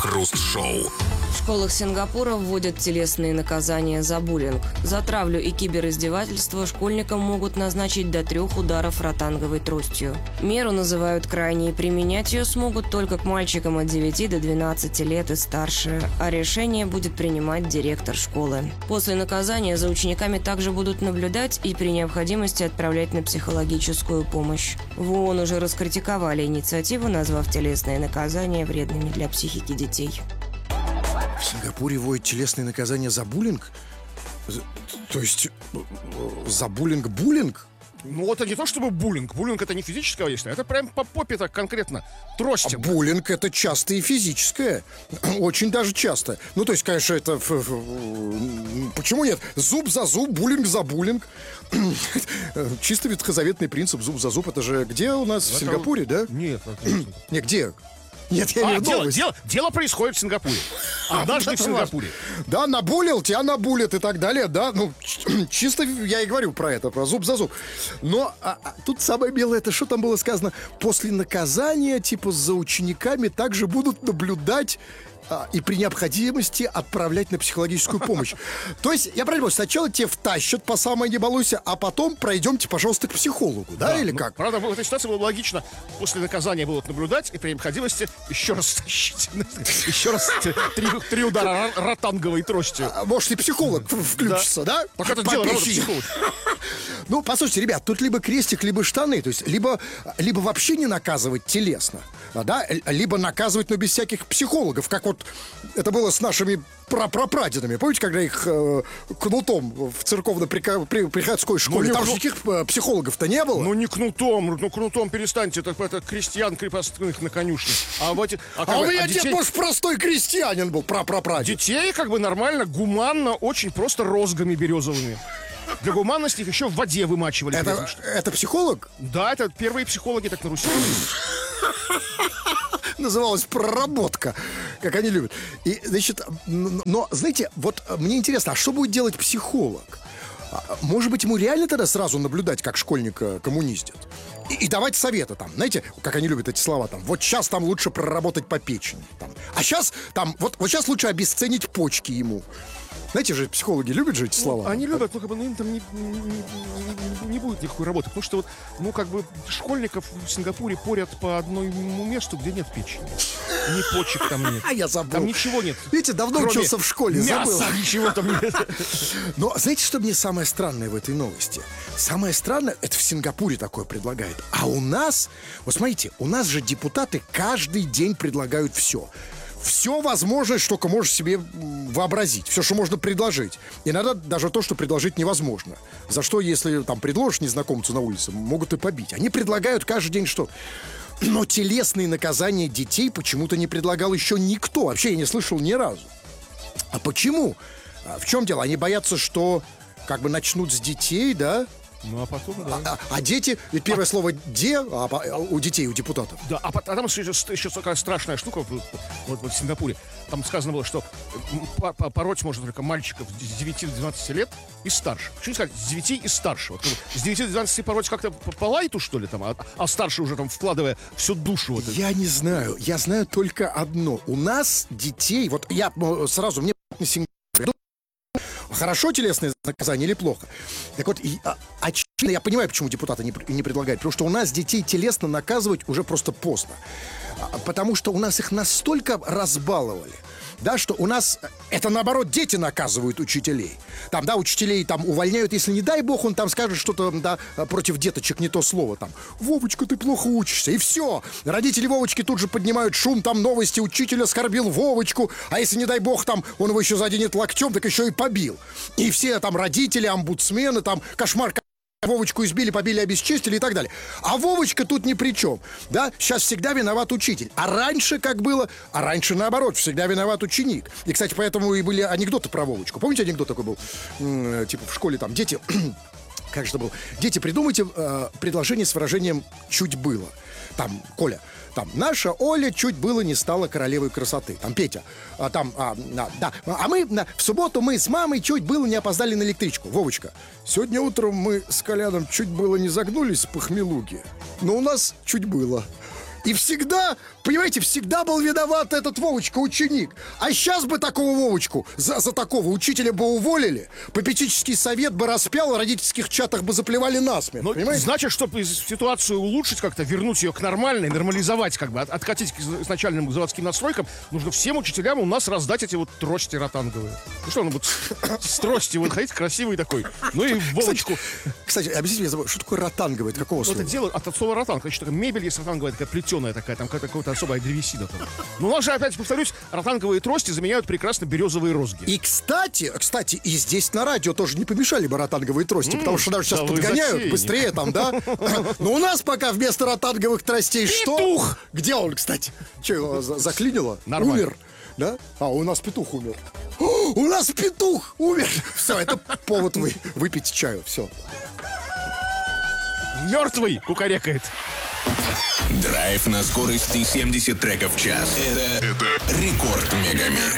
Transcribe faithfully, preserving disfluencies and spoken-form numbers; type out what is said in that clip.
Крем-хруст-шоу. В школах Сингапура вводят телесные наказания за буллинг. За травлю и кибериздевательство школьникам могут назначить до трех ударов ротанговой тростью. Меру называют крайней, и применять ее смогут только к мальчикам от девяти до двенадцати лет и старше, а решение будет принимать директор школы. После наказания за учениками также будут наблюдать и при необходимости отправлять на психологическую помощь. В ООН уже раскритиковали инициативу, назвав телесные наказания вредными для психики детей. В Сингапуре вводят телесные наказания за буллинг? То есть за буллинг-буллинг? Ну, это не то чтобы буллинг. Буллинг — это не физическое воздействие. Это прям по попе так конкретно тростью. А буллинг — это часто и физическое. Очень даже часто. Ну, то есть, конечно, это... Почему нет? Зуб за зуб, буллинг за буллинг. Чисто ветхозаветный принцип зуб за зуб. Это же где у нас? В Сингапуре, да? Нет, это... Не, где? Нет, я а, не дело, дело, дело происходит в Сингапуре. Однажды в Сингапуре. Да, набулил, тебя набулят и так далее, да. Ну, чисто я и говорю про это, про зуб за зуб. Но а, а, тут самое милое, это что там было сказано? После наказания, типа, за учениками также будут наблюдать а, и при необходимости отправлять на психологическую помощь. То есть, я правильно понимаю, сначала тебя втащат по самой не балуйся, а потом пройдемте, пожалуйста, к психологу, да, да или ну, как? Правда, в этой ситуации было логично. После наказания будут наблюдать и при необходимости еще раз тащить. Еще раз три, три удара ротанговой тростью. А, может, и психолог включится, да? Пока это дело работает психолог. Ну, послушайте, ребят, тут либо крестик, либо штаны. То есть, либо, либо вообще не наказывать телесно, да, либо наказывать, но без всяких психологов, как вот это было с нашими прапрапрадедами. Помните, когда их э, кнутом в церковно-приходской школе? Ну, там же кну... никаких э, психологов-то не было. Ну, не кнутом, ну, кнутом перестаньте, это, это крестьян крепостных на конюшне. А, вот, а, а у меня а детей... дед, может, простой крестьянин был, прапрапрадед. Детей как бы нормально, гуманно, очень просто розгами березовыми. Для гуманности их еще в воде вымачивали. Это, это психолог? Да, это первые психологи так на Руси. Называлась проработка, как они любят. И, значит, но, знаете, вот мне интересно, а что будет делать психолог? Может быть, ему реально тогда сразу наблюдать, как школьника коммуниздят? И, и давать советы там, знаете, как они любят эти слова там. Вот сейчас там лучше проработать по печени там. А сейчас там, вот, вот сейчас лучше обесценить почки ему. Знаете же, психологи любят же эти слова. Ну, они любят, но как бы ну, им там не, не, не, не будет никакой работы. Потому что вот, ну, как бы школьников в Сингапуре порят по одному месту, где нет печени. Ни почек там нет. А я забыл. Там ничего нет. Видите, давно учился в школе, мяса, забыл. Ничего там нет. Но знаете, что мне самое странное в этой новости? Самое странное, это в Сингапуре такое предлагают. А у нас, вот смотрите, у нас же депутаты каждый день предлагают все. Все возможное, что только можешь себе вообразить. Все, что можно предложить. Иногда даже то, что предложить невозможно. За что, если там предложишь незнакомцу на улице, могут и побить. Они предлагают каждый день что... Но телесные наказания детей почему-то не предлагал еще никто. Вообще я не слышал ни разу. А почему? А в чем дело? Они боятся, что как бы начнут с детей, да? Ну, а потом, да. А, а, а дети, ведь первое а... слово «де» а, а, у детей, у депутатов. Да, а, а там еще, еще такая страшная штука вот, вот, вот в Сингапуре. Там сказано было, что пороть можно только мальчиков с девяти до двенадцати лет и старше. Что не сказать, с девяти и старше. Вот, с девяти до двенадцати пороть как-то по лайту, что ли, там, а, а старше уже там вкладывая всю душу. Вот я не знаю, я знаю только одно. У нас детей, вот я сразу, мне на Сингапуре, хорошо телесное наказание или плохо? Так вот, и, а, очевидно, я понимаю, почему депутаты не, не предлагают. Потому что у нас детей телесно наказывать уже просто поздно. А, потому что у нас их настолько разбаловали, да, что у нас это, наоборот, дети наказывают учителей. Там, да, учителей там увольняют, если, не дай бог, он там скажет что-то, да, против деточек, не то слово, там, Вовочка, ты плохо учишься, и все. Родители Вовочки тут же поднимают шум, там, новости, учитель оскорбил Вовочку, а если, не дай бог, там, он его еще заденет локтем, так еще и побил. И все там родители, омбудсмены, там, кошмар, Вовочку избили, побили, обесчестили и так далее. А Вовочка тут ни при чем, да? Сейчас всегда виноват учитель. А раньше как было? А раньше наоборот, всегда виноват ученик. И, кстати, поэтому и были анекдоты про Вовочку. Помните, анекдот такой был? М-м, типа в школе там дети... Как же это было? Дети, придумайте э, предложение с выражением «чуть было». Там, Коля, там, наша Оля чуть было не стала королевой красоты. Там, Петя, а, там, а, а, да. А мы, на, в субботу мы с мамой чуть было не опоздали на электричку. Вовочка, сегодня утром мы с Коляном чуть было не загнулись в похмелуге. Но у нас чуть было. И всегда, понимаете, всегда был виноват этот Вовочка, ученик. А сейчас бы такого Вовочку, за, за такого учителя бы уволили, попечительский совет бы распял, в родительских чатах бы заплевали насмерть, Ну, понимаете? значит, чтобы ситуацию улучшить как-то, вернуть ее к нормальной, нормализовать, как бы, от- откатить к из- изначальным заводским настройкам, нужно всем учителям у нас раздать эти вот трости ротанговые. Ну что, он будет с трости вот ходить, красивый такой. Ну и Вовочку. Кстати, объясните мне, забыл, что такое ротанговый, от какого Вот это слова? дело от слова ротанг. Значит, такая мебель есть ротанговая, такая плетеная такая, там какая-то, какая-то особая древесина. Там. Но у нас же, опять повторюсь, ротанговые трости заменяют прекрасно берерозовые розги. И, кстати, кстати, и здесь на радио тоже не помешали бы ротанговые трости, потому что даже сейчас да вы подгоняют затейник. быстрее там, да? Но у нас пока вместо ротанговых тростей что? Петух! Где он, кстати? Че, его за- заклинило? Нормально. Умер? Да? А, у нас петух умер. О, у нас петух умер! Все, это повод вы, выпить чаю, все. Мертвый кукарекает. Драйв на скорости семьдесят треков в час. Это, это рекорд Мегамикс.